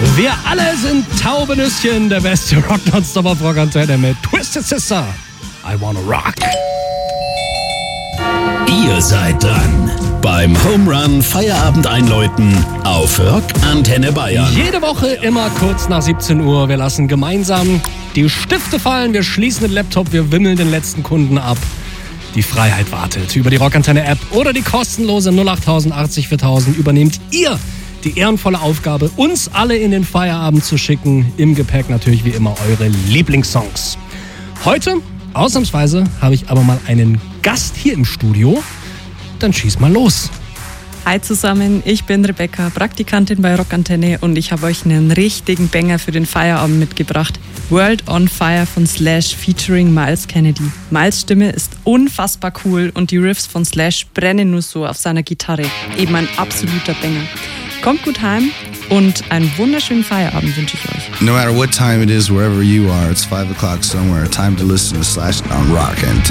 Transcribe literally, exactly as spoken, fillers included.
Wir alle sind taube Nüsschen, der beste Rock Nonstop auf Rockantenne mit Twisted Sister. I wanna rock. Ihr seid dran beim Home Run Feierabend einläuten auf Rockantenne Bayern. Jede Woche immer kurz nach siebzehn Uhr. Wir lassen gemeinsam die Stifte fallen, wir schließen den Laptop, wir wimmeln den letzten Kunden ab. Die Freiheit wartet. Über die Rockantenne-App oder die kostenlose null acht tausend achtzig viertausend übernehmt ihr die ehrenvolle Aufgabe, uns alle in den Feierabend zu schicken. Im Gepäck natürlich wie immer eure Lieblingssongs. Heute, ausnahmsweise, habe ich aber mal einen Gast hier im Studio. Dann schieß mal los. Hi zusammen, ich bin Rebecca, Praktikantin bei Rockantenne und ich habe euch einen richtigen Banger für den Feierabend mitgebracht. World on Fire von Slash featuring Myles Kennedy. Myles' Stimme ist unfassbar cool und die Riffs von Slash brennen nur so auf seiner Gitarre. Eben ein absoluter Banger. Kommt gut heim und einen wunderschönen Feierabend wünsche ich euch. No matter what time it is, wherever you are, it's five o'clock somewhere. Time to listen to Slash on Rockantenne.